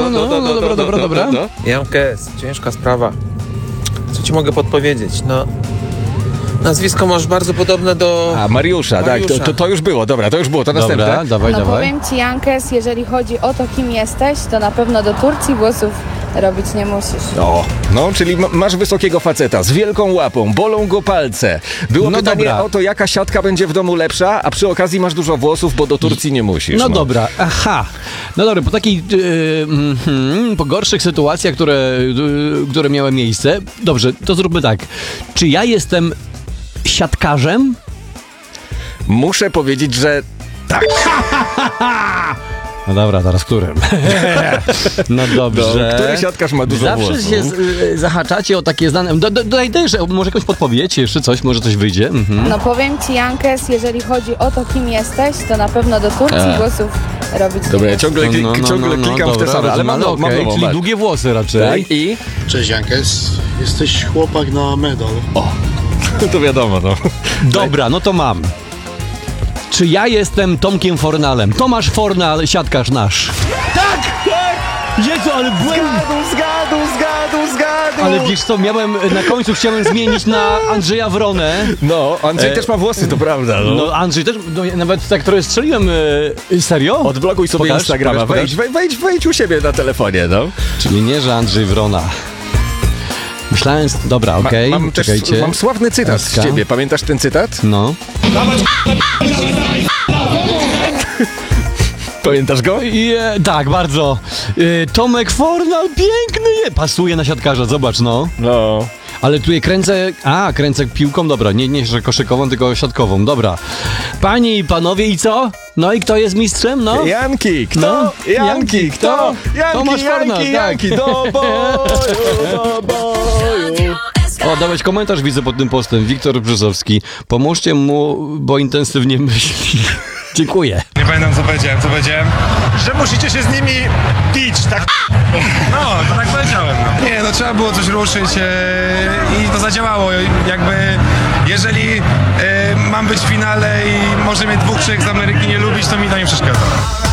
dobra. Jankes, ciężka sprawa. Co ci mogę podpowiedzieć? No, nazwisko masz bardzo podobne do... A, Mariusza, tak, to już było, dobra, to już było, to następne. Dobra, dawaj. Powiem ci, Jankes, jeżeli chodzi o to, kim jesteś, to na pewno do Turcji włosów robić nie musisz. No, czyli masz wysokiego faceta z wielką łapą, bolą go palce. Było pytanie o to, jaka siatka będzie w domu lepsza, a przy okazji masz dużo włosów, bo do Turcji nie musisz. No dobra, aha. No dobra, po takiej, po gorszych sytuacjach, które miały miejsce, dobrze, to zróbmy tak. Czy ja jestem siatkarzem? Muszę powiedzieć, że tak. No dobra, teraz którym? No dobrze. Który siatkarz ma dużo Zawsze włosów? się zahaczacie o takie znane... Dodaj też, może jakąś podpowiedź, jeszcze coś, może coś wyjdzie. Mhm. No powiem ci, Jankes, jeżeli chodzi o to, kim jesteś, to na pewno do Turcji włosów robić nie Dobra, ja musisz. ciągle klikam w te same, ale mam nową. Czyli długie włosy raczej. Tak, i? Cześć Jankes, jesteś chłopak na medal. To wiadomo, no. Dobra, no to mam. Czy ja jestem Tomkiem Fornalem? Tomasz Fornal, siatkarz nasz. Tak! Jezu, ale byłem... Zgadł! Ale wiesz co, na końcu chciałem zmienić na Andrzeja Wronę. No, Andrzej też ma włosy, to prawda. No Andrzej też, nawet tak trochę strzeliłem. Serio? Odblokuj sobie Pokaż, Instagrama, pokaż. wejdź u siebie na telefonie, no. Czyli nie, że Andrzej Wrona. Myślałem, dobra, okej, czekajcie. Mam sławny cytat z ciebie, pamiętasz ten cytat? No. Pamiętasz go? Tak, bardzo. Tomek Fornal, piękny pasuje na siatkarza, zobacz, no. No. Ale tu je kręcę piłką, dobra, nie że koszykową, tylko siatkową, dobra. Panie i panowie, i co? No i kto jest mistrzem, no? Janki, kto? No. Janki, kto? Tomasz Fornal, Janki, do boju. O, dałeś komentarz, widzę pod tym postem. Wiktor Brzozowski. Pomóżcie mu, bo intensywnie myśli. Dziękuję. Nie pamiętam co powiedziałem. Że musicie się z nimi pić, tak? No, to tak powiedziałem. No. Nie, no trzeba było coś ruszyć i to zadziałało. Jakby, jeżeli mam być w finale i może mnie 2 krzyk z Ameryki nie lubić, to mi to nie przeszkadza.